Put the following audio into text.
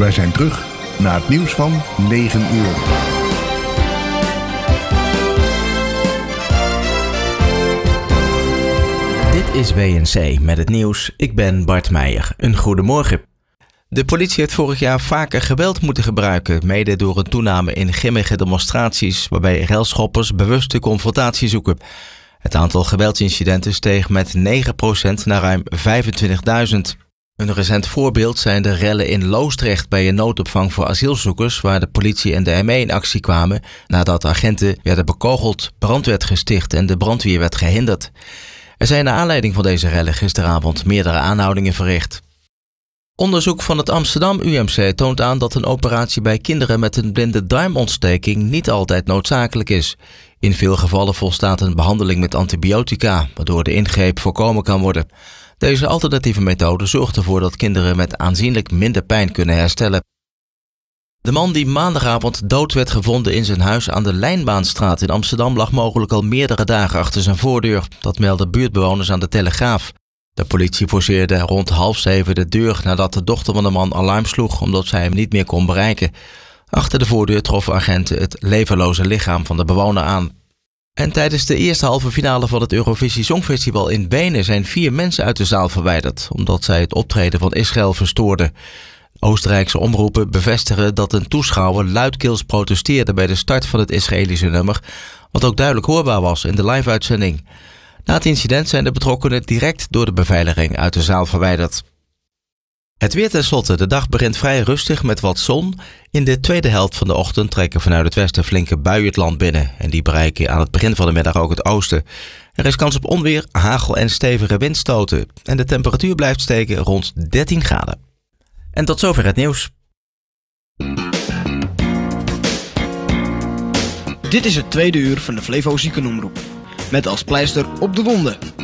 Wij zijn terug na het nieuws van 9 uur. Dit is WNC met het nieuws. Ik ben Bart Meijer. Een goedemorgen. De politie heeft vorig jaar vaker geweld moeten gebruiken, mede door een toename in grimmige demonstraties waarbij relschoppers bewust de confrontatie zoeken. Het aantal geweldsincidenten steeg met 9% naar ruim 25.000. Een recent voorbeeld zijn de rellen in Loosdrecht bij een noodopvang voor asielzoekers, waar de politie en de ME in actie kwamen nadat agenten werden bekogeld, brand werd gesticht en de brandweer werd gehinderd. Er zijn naar aanleiding van deze rellen gisteravond meerdere aanhoudingen verricht. Onderzoek van het Amsterdam UMC toont aan dat een operatie bij kinderen met een blinde darmontsteking niet altijd noodzakelijk is. In veel gevallen volstaat een behandeling met antibiotica, waardoor de ingreep voorkomen kan worden. Deze alternatieve methode zorgt ervoor dat kinderen met aanzienlijk minder pijn kunnen herstellen. De man die maandagavond dood werd gevonden in zijn huis aan de Lijnbaanstraat in Amsterdam lag mogelijk al meerdere dagen achter zijn voordeur. Dat melden buurtbewoners aan de Telegraaf. De politie forceerde rond 6:30 de deur nadat de dochter van de man alarm sloeg omdat zij hem niet meer kon bereiken. Achter de voordeur troffen agenten het levenloze lichaam van de bewoner aan. En tijdens de eerste halve finale van het Eurovisie Songfestival in Wenen zijn 4 mensen uit de zaal verwijderd omdat zij het optreden van Israël verstoorden. Oostenrijkse omroepen bevestigen dat een toeschouwer luidkeels protesteerde bij de start van het Israëlische nummer, wat ook duidelijk hoorbaar was in de live-uitzending. Na het incident zijn de betrokkenen direct door de beveiliging uit de zaal verwijderd. Het weer tenslotte. De dag begint vrij rustig met wat zon. In de tweede helft van de ochtend trekken vanuit het westen flinke buien het land binnen. En die bereiken aan het begin van de middag ook het oosten. Er is kans op onweer, hagel en stevige windstoten. En de temperatuur blijft steken rond 13 graden. En tot zover het nieuws. Dit is het tweede uur van de Flevo Ziekenomroep. Met als pleister op de wonden